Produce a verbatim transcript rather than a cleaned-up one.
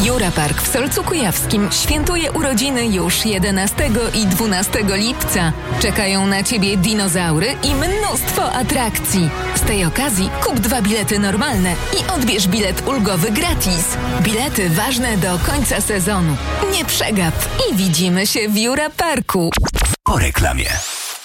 Jura Park w Solcu Kujawskim świętuje urodziny już jedenastego i dwunastego lipca. Czekają na Ciebie dinozaury i mnóstwo atrakcji. Z tej okazji kup dwa bilety normalne i odbierz bilet ulgowy gratis. Bilety ważne do końca sezonu. Nie przegap i widzimy się w Jura Parku. Po reklamie.